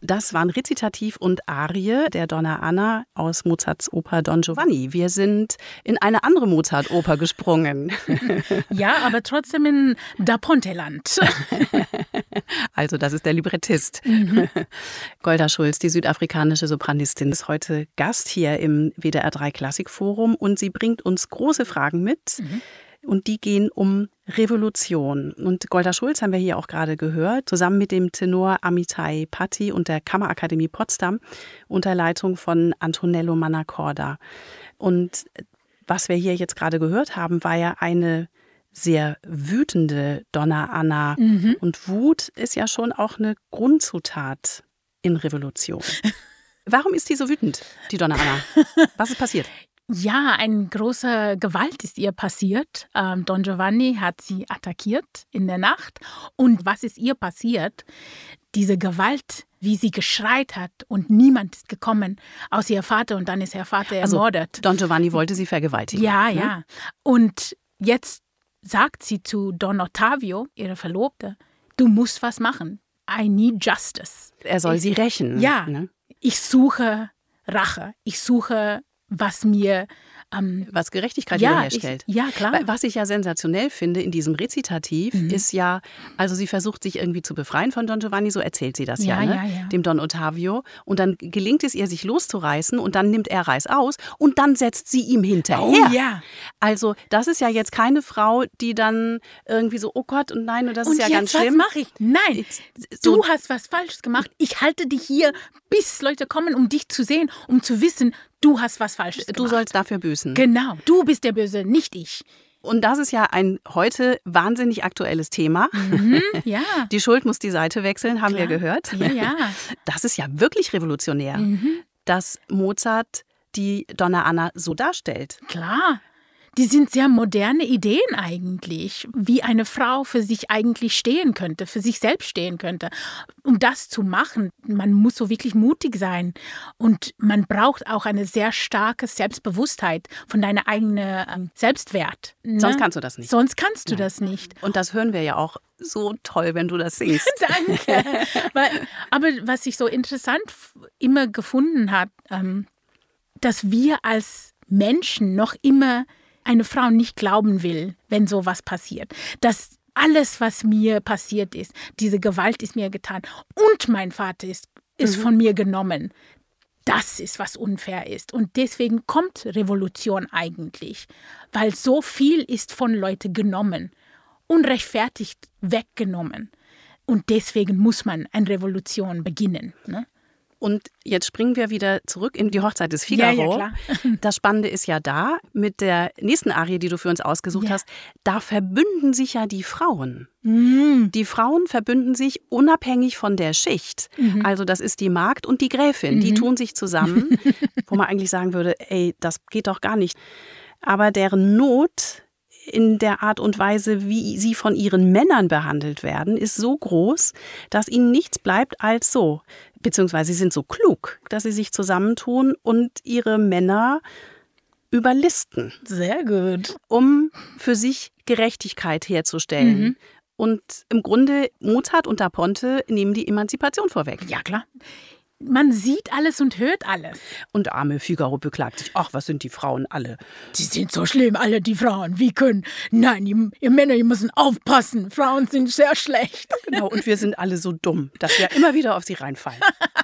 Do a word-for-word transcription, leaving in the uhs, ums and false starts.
Das waren Rezitativ und Arie der Donna Anna aus Mozarts Oper Don Giovanni. Wir sind in eine andere Mozart-Oper gesprungen. Ja, aber trotzdem in Da Ponte-Land. Also das ist der Librettist. Mhm. Golda Schulz, die südafrikanische Sopranistin, ist heute Gast hier im W D R drei Klassikforum und sie bringt uns große Fragen mit. Mhm. Und die gehen um Revolution. Und Golda Schulz haben wir hier auch gerade gehört, zusammen mit dem Tenor Amitai Patti und der Kammerakademie Potsdam unter Leitung von Antonello Mannacorda. Und was wir hier jetzt gerade gehört haben, war ja eine sehr wütende Donna Anna. Mhm. Und Wut ist ja schon auch eine Grundzutat in Revolution. Warum ist die so wütend, die Donna Anna? Was ist passiert? Ja, eine große Gewalt ist ihr passiert. Ähm, Don Giovanni hat sie attackiert in der Nacht. Und was ist ihr passiert? Diese Gewalt, wie sie geschreit hat und niemand ist gekommen, außer ihr Vater und dann ist ihr Vater ermordet. Also Don Giovanni wollte sie vergewaltigen. Ja, ne? ja. Und jetzt sagt sie zu Don Ottavio, ihre Verlobte, du musst was machen. I need justice. Er soll ich, sie rächen. Ja, ne? Ich suche Rache. Ich suche was mir Ähm, Was Gerechtigkeit ja, wiederherstellt. Ich, ja, klar. Was ich ja sensationell finde in diesem Rezitativ mhm. ist ja, also sie versucht sich irgendwie zu befreien von Don Giovanni, so erzählt sie das ja, ja, ne? ja, ja. dem Don Ottavio. Und dann gelingt es ihr, sich loszureißen und dann nimmt er Reiß aus und dann setzt sie ihm hinterher. Oh ja. Also das ist ja jetzt keine Frau, die dann irgendwie so, oh Gott und nein, und das und ist ja jetzt, ganz schlimm. Was mache ich? Nein, so, du hast was Falsches gemacht. Ich halte dich hier, bis Leute kommen, um dich zu sehen, um zu wissen, du hast was Falsches gemacht. Du sollst dafür büßen. Genau, du bist der Böse, nicht ich. Und das ist ja ein heute wahnsinnig aktuelles Thema. Mhm, ja. Die Schuld muss die Seite wechseln, haben Klar. wir gehört. Ja, ja. Das ist ja wirklich revolutionär, mhm. dass Mozart die Donna Anna so darstellt. Klar. Die sind sehr moderne Ideen eigentlich, wie eine Frau für sich eigentlich stehen könnte, für sich selbst stehen könnte. Um das zu machen, man muss so wirklich mutig sein und man braucht auch eine sehr starke Selbstbewusstheit von deiner eigenen ähm, Selbstwert. Ne? Sonst kannst du das nicht. Sonst kannst du ja. das nicht. Und das hören wir ja auch so toll, wenn du das singst. Danke. Weil, aber was ich so interessant immer gefunden habe, ähm, dass wir als Menschen noch immer eine Frau nicht glauben will, wenn sowas passiert. Dass alles, was mir passiert ist, diese Gewalt ist mir getan und mein Vater ist, ist mhm. von mir genommen. Das ist, was unfair ist. Und deswegen kommt Revolution eigentlich, weil so viel ist von Leuten genommen, unrechtfertigt weggenommen. Und deswegen muss man eine Revolution beginnen, ne? Und jetzt springen wir wieder zurück in die Hochzeit des Figaro. Ja, ja, klar. Das Spannende ist ja da, mit der nächsten Arie, die du für uns ausgesucht ja. hast, da verbünden sich ja die Frauen. Mhm. Die Frauen verbünden sich unabhängig von der Schicht. Mhm. Also das ist die Magd und die Gräfin. Mhm. Die tun sich zusammen, wo man eigentlich sagen würde, ey, das geht doch gar nicht. Aber deren Not in der Art und Weise, wie sie von ihren Männern behandelt werden, ist so groß, dass ihnen nichts bleibt als so. Beziehungsweise sie sind so klug, dass sie sich zusammentun und ihre Männer überlisten. Sehr gut. Um für sich Gerechtigkeit herzustellen. Mhm. Und im Grunde, Mozart und Da Ponte nehmen die Emanzipation vorweg. Ja, klar. Man sieht alles und hört alles. Und arme Figaro beklagt sich, ach, was sind die Frauen alle? Die sind so schlimm, alle die Frauen. Wie können, nein, ihr, ihr Männer, ihr müssen aufpassen. Frauen sind sehr schlecht. Genau, und wir sind alle so dumm, dass wir immer wieder auf sie reinfallen.